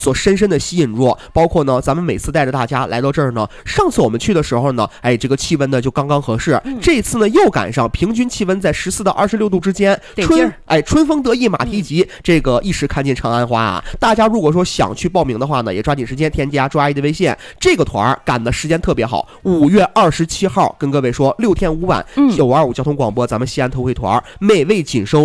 所深深的吸引住，包括呢，咱们每次带着大家来到这儿呢，上次我们去的时候呢，这个气温呢就刚刚合适，这次呢又赶上平均气温在14到26度之间，春风得意马蹄疾，这个一时看尽长安花啊！大家如果说想去报名的话呢，也抓紧时间添加朱阿姨的微信，这个团赶的时间特别好，5月27号跟各位说6天5晚，925交通广播咱们西安特惠团，每位仅收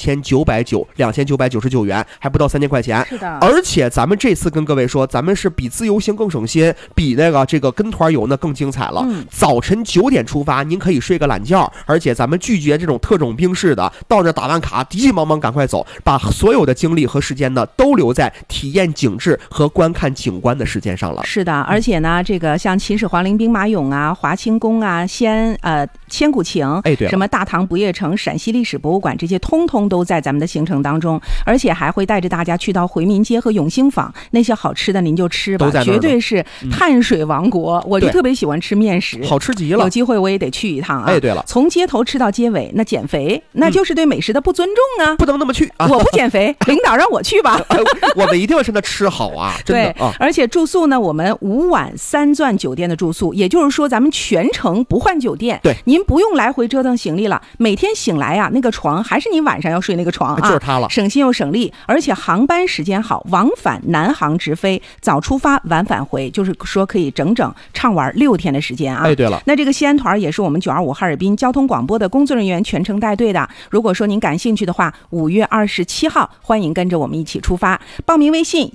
2999元，还不到3000块钱， 是的， 而且咱们这次跟各位说，咱们是比自由行更省心，比这个跟团游呢更精彩了。早晨9点出发，您可以睡个懒觉，而且咱们拒绝这种特种兵式的，到这打完卡急急忙忙赶快走，把所有的精力和时间呢都留在体验景致和观看景观的时间上了。 是的，而且呢，这个像秦始皇陵兵马俑啊、华清宫啊、西安千古情， 对， 什么大唐不夜城、陕西历史博物馆，这些通通都在咱们的行程当中，而且还会带着大家去到回民街和永兴坊，那些好吃的您就吃吧，绝对是碳水王国。我就特别喜欢吃面食， 好吃极了， 有机会我也得去一趟啊。 对了， 从街头吃到街尾，那减肥那就是对美食的不尊重啊， 不能那么去啊！ 我不减肥，领导让我去吧。 我们一定要趁他吃好啊，真的对，而且住宿呢，我们5晚3钻酒店的住宿，也就是说咱们全程不换酒店， 对， 您不用来回折腾行李了，每天醒来啊，那个床还是你晚上要睡那个床啊， 就是它了， 省心又省力，而且航班时间好，往返南航直飞，早出发晚返回，就是说可以整整畅玩6天的时间啊。 对了， 那这个西安团也是我们925哈尔滨交通广播的工作人员全程带队的，如果说您感兴趣的话，5月27号欢迎跟着我们一起出发，报名微信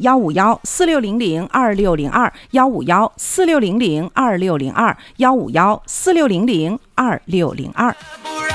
15146002602，15146002602，15146002602。